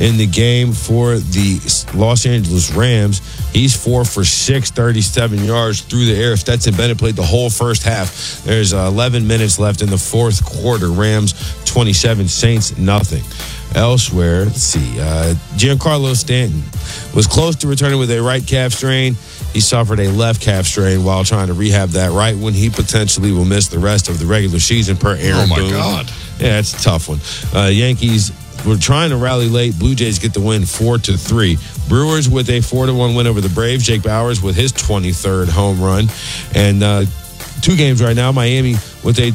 in the game for the Los Angeles Rams. He's 4 for 6, 37 yards through the air. Stetson Bennett played the whole first half. There's 11 minutes left in the fourth quarter. Rams 27, Saints nothing. Elsewhere, let's see. Giancarlo Stanton was close to returning with a right calf strain. He suffered a left calf strain while trying to rehab that right one. He potentially will miss the rest of the regular season per Aaron Boone. Oh, my God. Yeah, it's a tough one. Yankees were trying to rally late. Blue Jays get the win 4-3. Brewers with a 4-1 win over the Braves. Jake Bauers with his 23rd home run. And 2 games right now. Miami with a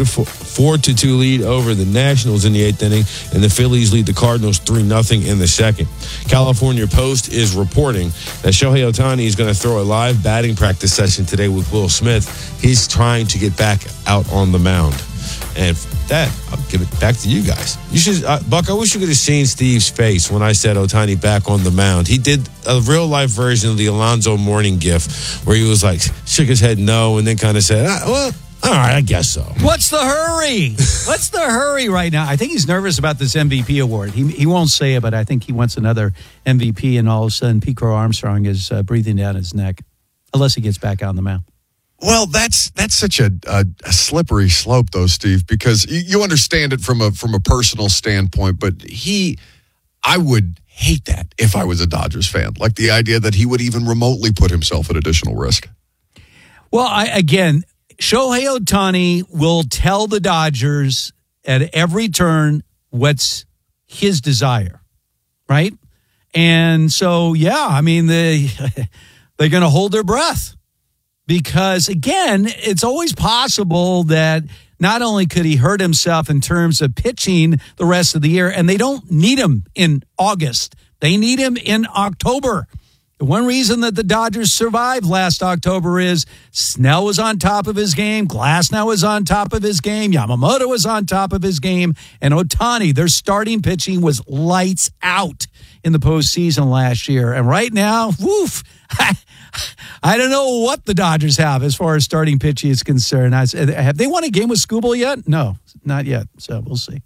4-2 lead over the Nationals in the 8th inning, and the Phillies lead the Cardinals 3-0 in the second. California Post is reporting that Shohei Ohtani is going to throw a live batting practice session today with Will Smith. He's trying to get back out on the mound. And for that, I'll give it back to you guys. You should, Buck, I wish you could have seen Steve's face when I said Ohtani back on the mound. He did a real-life version of the Alonzo Mourning gif where he was like, shook his head no, and then kind of said, well, all right, I guess so. What's the hurry? What's the hurry right now? I think he's nervous about this MVP award. He won't say it, but I think he wants another MVP, and all of a sudden, Pete Crow Armstrong is breathing down his neck, unless he gets back out on the mound. Well, that's such a slippery slope, though, Steve, because you understand it from a personal standpoint, but I would hate that if I was a Dodgers fan. Like the idea that he would even remotely put himself at additional risk. Well, again, Shohei Ohtani will tell the Dodgers at every turn what's his desire, right? And so, yeah, I mean, they're going to hold their breath. Because, again, it's always possible that not only could he hurt himself in terms of pitching the rest of the year, and they don't need him in August. They need him in October. The one reason that the Dodgers survived last October is Snell was on top of his game, Glasnow was on top of his game, Yamamoto was on top of his game, and Ohtani, their starting pitching was lights out in the postseason last year. And right now, woof, I don't know what the Dodgers have as far as starting pitching is concerned. Have they won a game with Skubal yet? No, not yet. So we'll see.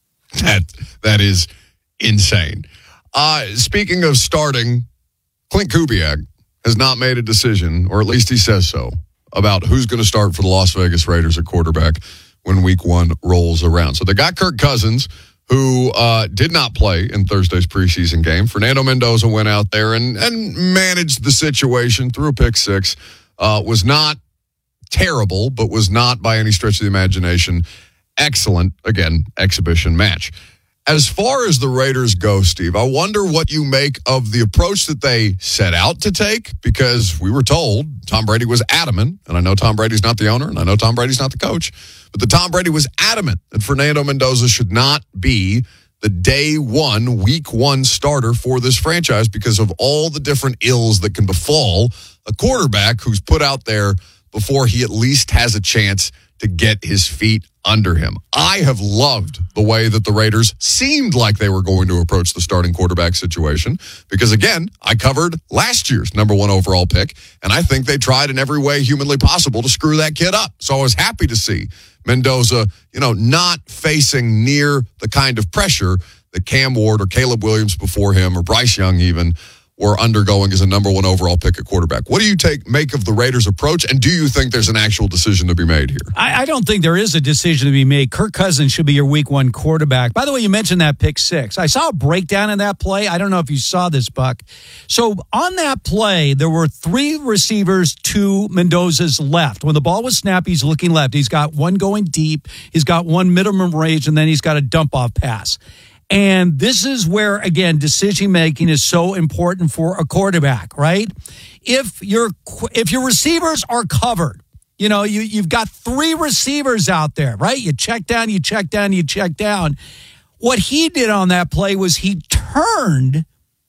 That is insane. Speaking of starting, Clint Kubiak has not made a decision, or at least he says so, about who's going to start for the Las Vegas Raiders at quarterback when Week 1 rolls around. So they got Kirk Cousins, who did not play in Thursday's preseason game. Fernando Mendoza went out there and managed the situation, threw a pick six. Was not terrible, but was not by any stretch of the imagination excellent, again, exhibition match. As far as the Raiders go, Steve, I wonder what you make of the approach that they set out to take, because we were told Tom Brady was adamant, and I know Tom Brady's not the owner, and I know Tom Brady's not the coach, but the Tom Brady was adamant that Fernando Mendoza should not be the day one, week one starter for this franchise because of all the different ills that can befall a quarterback who's put out there before he at least has a chance to get his feet under him. I have loved the way that the Raiders seemed like they were going to approach the starting quarterback situation because, again, I covered last year's number 1 overall pick, and I think they tried in every way humanly possible to screw that kid up. So I was happy to see Mendoza, not facing near the kind of pressure that Cam Ward or Caleb Williams before him or Bryce Young even were undergoing as a number 1 overall pick at quarterback. What do you make of the Raiders' approach, and do you think there's an actual decision to be made here? I don't think there is a decision to be made. Kirk Cousins should be your week 1 quarterback. By the way, you mentioned that pick six. I saw a breakdown in that play. I don't know if you saw this, Buck. So on that play, there were 3 receivers to Mendoza's left. When the ball was snapped, he's looking left. He's got one going deep. He's got one minimum range, and then he's got a dump-off pass. And this is where, again, decision-making is so important for a quarterback, right? If your receivers are covered, you've got 3 receivers out there, right? You check down, you check down, you check down. What he did on that play was he turned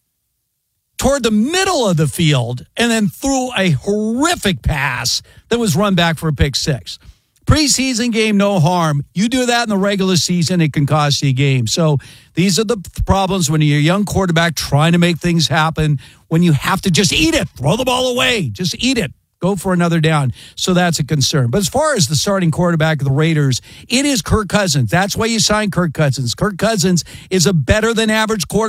toward the middle of the field and then threw a horrific pass that was run back for a pick six. Preseason game, no harm. You do that in the regular season, it can cost you a game. So these are the problems when you're a young quarterback trying to make things happen, when you have to just eat it, throw the ball away, just eat it, go for another down. So that's a concern. But as far as the starting quarterback of the Raiders, it is Kirk Cousins. That's why you signed Kirk Cousins. Kirk Cousins is a better than average quarterback.